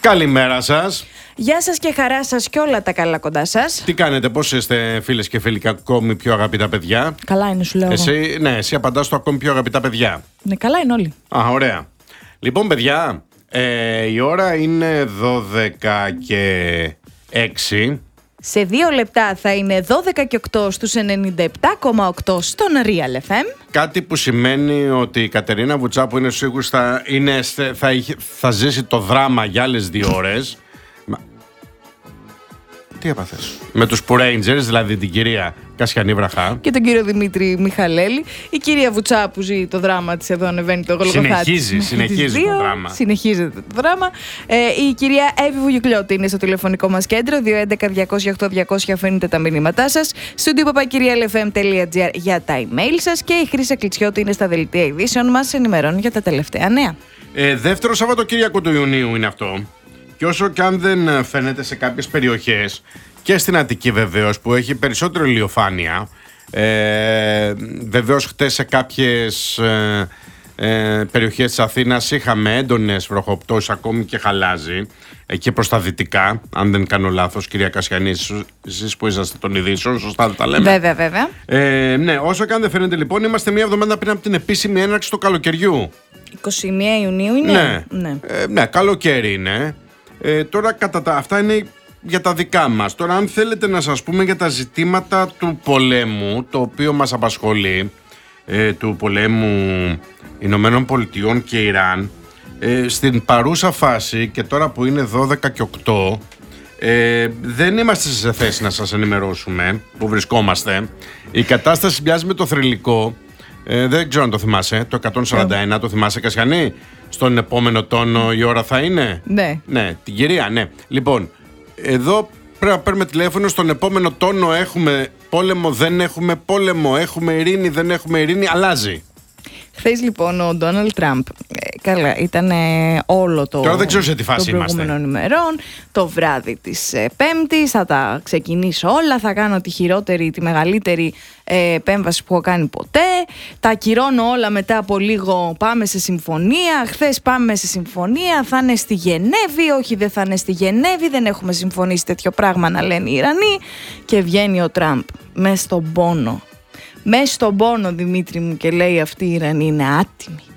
Καλημέρα σας. Γεια σας και χαρά σας και όλα τα καλά κοντά σας. Τι κάνετε, πώς είστε φίλες και φίλοι και ακόμη πιο αγαπητά παιδιά? Καλά είναι, σου λέω. Εσύ απαντάς στο ακόμη πιο αγαπητά παιδιά. Ναι, καλά είναι όλοι. Α, ωραία. Λοιπόν, παιδιά, η ώρα είναι 12 και 6. Σε 2 λεπτά θα είναι 12 και 8 στους 97,8 στον Real FM. Κάτι που σημαίνει ότι η Κατερίνα Βουτσάπου είναι σίγουρη θα ζήσει το δράμα για άλλες 2 ώρες. Τι έπαθες? Με τους Που Rangers, δηλαδή την κυρία Κασιανή Βραχά Και τον κύριο Δημήτρη Μιχαλέλη. Η κυρία Βουτσάπου ζει το δράμα της, εδώ ανεβαίνει το Γολγοθά. Συνεχίζει το δράμα. Συνεχίζεται το δράμα. Η κυρία Εύη Βουγιουκλιώτη είναι στο τηλεφωνικό μας κέντρο. 211-208-200, αφήνετε τα μηνύματά σας. studio@realfm.gr για τα email σας. Και η Χρύσα Κλιτσιώτη είναι στα δελτία ειδήσεων μας, ενημερώνει για τα τελευταία νέα. Δεύτερο Σαββατοκύριακο του Ιουνίου είναι αυτό. Και όσο και αν δεν φαίνεται σε κάποιες περιοχές, και στην Αττική βεβαίως που έχει περισσότερο ηλιοφάνεια, βεβαίως χτες σε κάποιες περιοχές της Αθήνας είχαμε έντονες βροχοπτώσεις, ακόμη και χαλάζει, και προς τα δυτικά, αν δεν κάνω λάθος, κυρία Κασιανή, εσείς που είσαστε των ειδήσεων, σωστά δεν τα λέμε? Βέβαια. Ναι, όσο και αν δεν φαίνεται λοιπόν, είμαστε μία εβδομάδα πριν από την επίσημη έναρξη του καλοκαιριού. 21 Ιουνίου είναι. Ναι, καλοκαίρι είναι. Τώρα αυτά είναι για τα δικά μας. Τώρα αν θέλετε να σας πούμε για τα ζητήματα του πολέμου, το οποίο μας απασχολεί, του πολέμου Ηνωμένων Πολιτειών και Ιράν, στην παρούσα φάση και τώρα που είναι 12 και 8, δεν είμαστε σε θέση να σας ενημερώσουμε που βρισκόμαστε. Η κατάσταση μοιάζει με το θρυλικό. Δεν ξέρω αν το θυμάσαι, το 141, το θυμάσαι Κασιανή? Στον επόμενο τόνο η ώρα θα είναι. Ναι, την κυρία, ναι. Λοιπόν, εδώ πρέπει να παίρνουμε τηλέφωνο. Στον επόμενο τόνο έχουμε πόλεμο, δεν έχουμε πόλεμο, έχουμε ειρήνη, δεν έχουμε ειρήνη, αλλάζει. Χθες λοιπόν ο Ντόναλντ Τραμπ, καλά, ήταν όλο το. Τώρα δεν ξέρω σε τι φάση είμαστε. Των προηγούμενων ημερών, το βράδυ της Πέμπτης, θα τα ξεκινήσω όλα. Θα κάνω τη χειρότερη, τη μεγαλύτερη επέμβαση που έχω κάνει ποτέ. Τα ακυρώνω όλα μετά από λίγο. Πάμε σε συμφωνία. Χθες πάμε σε συμφωνία. Θα είναι στη Γενέβη. Όχι, δεν θα είναι στη Γενέβη. Δεν έχουμε συμφωνήσει τέτοιο πράγμα, να λένε οι Ιρανοί. Και βγαίνει ο Τραμπ μες στον πόνο. Μέσα στον πόνο, Δημήτρη μου, και λέει: αυτοί οι Ιρανοί είναι άτιμοι.